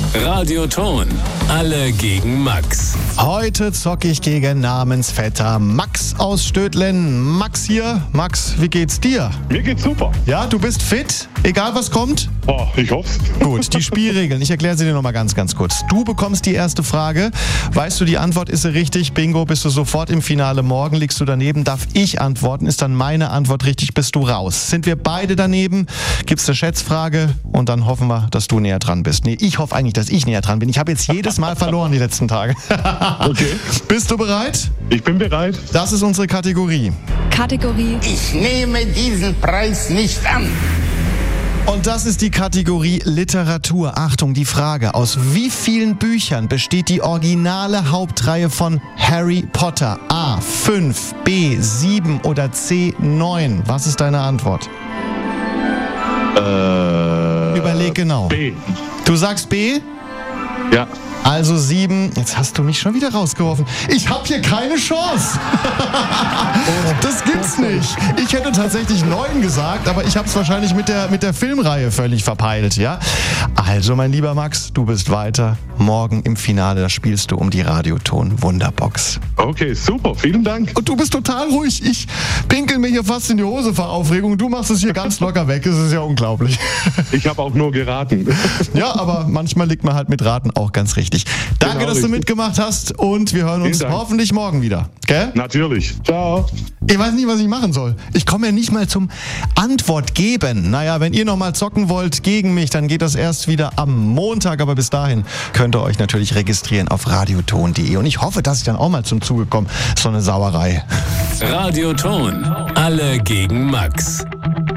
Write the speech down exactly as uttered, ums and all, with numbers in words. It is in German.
Radioton. Alle gegen Max. Heute zocke ich gegen Namensvetter Max aus Stödlen. Max hier. Max, wie geht's dir? Mir geht's super. Ja, du bist fit? Egal was kommt? Oh, ich hoff's. Gut, die Spielregeln. Ich erkläre sie dir nochmal ganz, ganz kurz. Du bekommst die erste Frage. Weißt du, die Antwort ist sie richtig? Bingo, bist du sofort im Finale. Morgen liegst du daneben. Darf ich antworten? Ist dann meine Antwort richtig? Bist du raus? Sind wir beide daneben? Gibt's eine Schätzfrage? Und dann hoffen wir, dass du näher dran bist. Nee, ich hoffe eigentlich, dass ich näher dran bin. Ich habe jetzt jedes Mal verloren die letzten Tage. Okay. Bist du bereit? Ich bin bereit. Das ist unsere Kategorie. Kategorie. Ich nehme diesen Preis nicht an. Und das ist die Kategorie Literatur. Achtung, die Frage: Aus wie vielen Büchern besteht die originale Hauptreihe von Harry Potter? A fünf, B sieben oder C neun? Was ist deine Antwort? Äh, Überleg genau. B. Du sagst B? Ja. Also sieben. Jetzt hast du mich schon wieder rausgeworfen. Ich habe hier keine Chance. Das gibt's nicht. Ich hätte tatsächlich neun gesagt, aber ich habe es wahrscheinlich mit der, mit der Filmreihe völlig verpeilt, ja? Also, mein lieber Max, du bist weiter. Morgen im Finale, da spielst du um die Radioton Wunderbox. Okay, super. Vielen Dank. Und du bist total ruhig. Ich pinkel mir hier fast in die Hose vor Aufregung. Du machst es hier ganz locker weg. Es ist ja unglaublich. Ich habe auch nur geraten. Ja, aber manchmal liegt man halt mit Raten auch ganz richtig. Danke, Genau, dass du richtig. mitgemacht hast und wir hören uns Vielen Dank. hoffentlich morgen wieder. Gell? Natürlich. Ciao. Ich weiß nicht, was ich machen soll. Ich komme ja nicht mal zum Antwort geben. Naja, wenn ihr nochmal zocken wollt gegen mich, dann geht das erst wieder am Montag. Aber bis dahin könnt ihr euch natürlich registrieren auf radioton punkt de. Und ich hoffe, dass ich dann auch mal zum Zuge komme. So eine Sauerei. Radioton. Alle gegen Max.